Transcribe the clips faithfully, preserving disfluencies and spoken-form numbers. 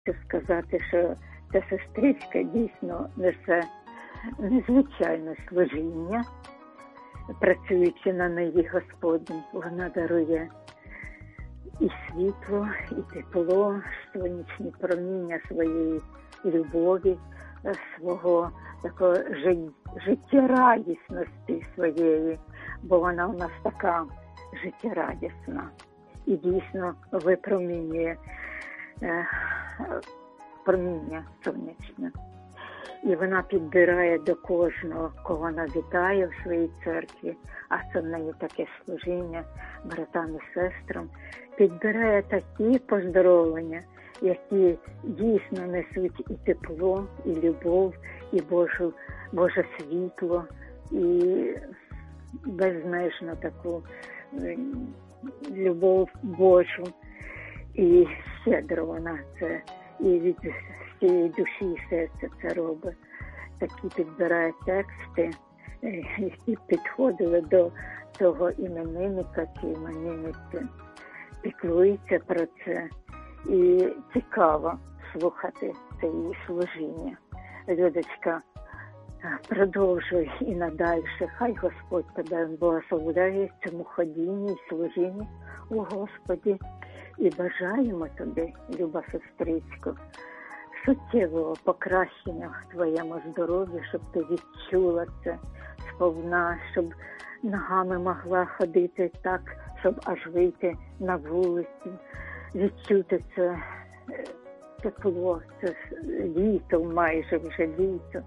хочу сказати, що ця сестричка дійсно несе незвичайне служіння. Працюючи на неї Господній, вона дарує і світло, і тепло, сонячні проміння своєї любові, свого такого життєрадісності своєї, бо вона у нас така життєрадісна і дійсно випромінює е, проміння сонячне. І вона підбирає до кожного, кого вона вітає в своїй церкві, а це в неї таке служіння братам і сестрам, підбирає такі поздоровлення, які дійсно несуть і тепло, і любов, і Божу, Боже світло, і безмежну таку любов Божу. І щедро вона це, і від всієї душі і серця це робить. Такі підбирає тексти, які підходили до того іменинника чи іменинниці, піклується про це. І цікаво слухати це її служіння. Людочка, продовжуй і надальше. Хай Господь тебе благословляє в цьому ходінні і служінні у Господі. І бажаємо тобі, люба сестричко, суттєвого покращення в твоєму здоров'ї, щоб ти відчула це сповна, щоб ногами могла ходити так, щоб аж вийти на вулицю, відчути це тепло, це літо, майже вже літо.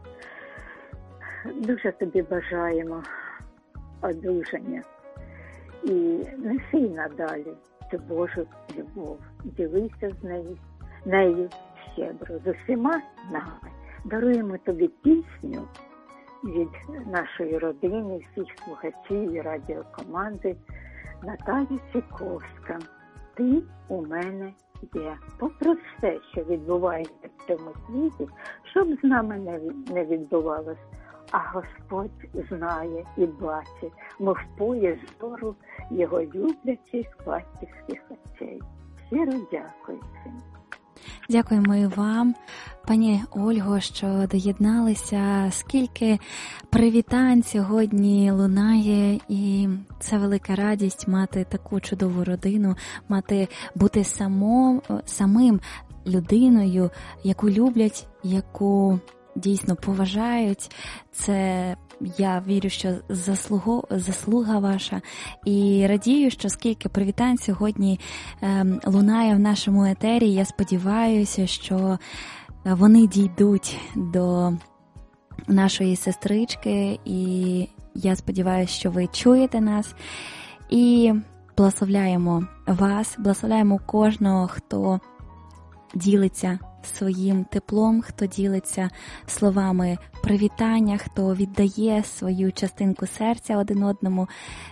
Дуже тобі бажаємо одужання і неси надалі цю Божу любов. Ділися з нею, нею щедро, з усіма нами. Даруємо тобі пісню від нашої родини, всіх слухачів і радіокоманди. Наталя Чайковська. Ти у мене є. Попри все, що відбувається в цьому світі, щоб з нами не відбувалось, а Господь знає і бачить, мов поє зору його люблячих батьківських очей. Щиро дякую всім. Дякуємо і вам, пані Ольго, що доєдналися. Скільки привітань сьогодні лунає, і це велика радість мати таку чудову родину, мати бути само, самим людиною, яку люблять, яку дійсно поважають. Це, я вірю, що заслуга, заслуга ваша. І радію, що скільки привітань сьогодні е, лунає в нашому етері. Я сподіваюся, що вони дійдуть до нашої сестрички. І я сподіваюся, що ви чуєте нас. І благословляємо вас, благословляємо кожного, хто ділиться своїм теплом, хто ділиться словами привітання, хто віддає свою частинку серця один одному.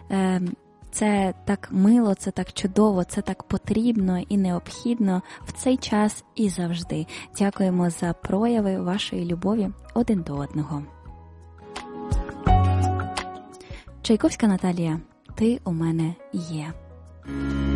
Це так мило, це так чудово, це так потрібно і необхідно в цей час і завжди. Дякуємо за прояви вашої любові один до одного. Чайковська Наталія, ти у мене є.